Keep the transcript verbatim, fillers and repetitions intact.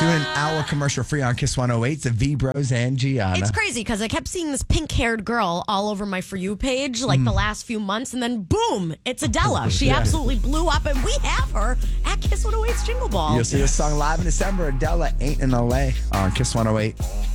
Doing an hour commercial free on Kiss one oh eight. The V-Bros and Gianna. It's crazy because I kept seeing this pink-haired girl all over my For You page like Mm. the last few months, and then boom, it's Adela. She Yeah. absolutely blew up, and we have her at Kiss one oh eight's Jingle Ball. You'll see this song live in December. Adela Ain't in L A on Kiss one oh eight.